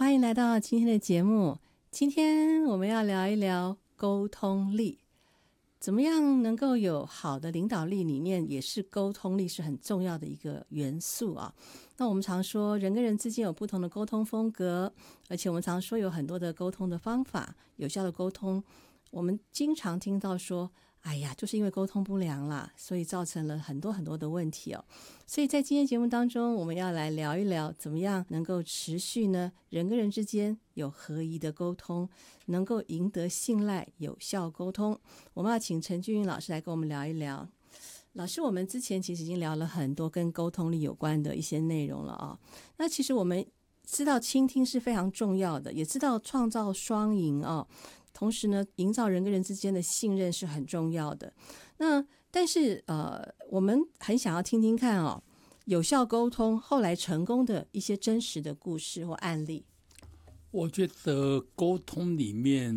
欢迎来到今天的节目。今天我们要聊一聊沟通力，怎么样能够有好的领导力，里面也是沟通力是很重要的一个元素啊。那我们常说人跟人之间有不同的沟通风格，而且我们常说有很多的沟通的方法，有效的沟通，我们经常听到说哎呀，就是因为沟通不良啦，所以造成了很多很多的问题哦。所以在今天节目当中，我们要来聊一聊怎么样能够持续呢，人跟人之间有合宜的沟通，能够赢得信赖，有效沟通。我们要请陈俊云老师来跟我们聊一聊。老师，我们之前其实已经聊了很多跟沟通力有关的一些内容了啊。那其实我们知道倾听是非常重要的，也知道创造双赢啊。同时呢，营造人跟人之间的信任是很重要的。那但是我们很想要听听看哦，有效沟通后来成功的一些真实的故事或案例。 我觉得沟通里面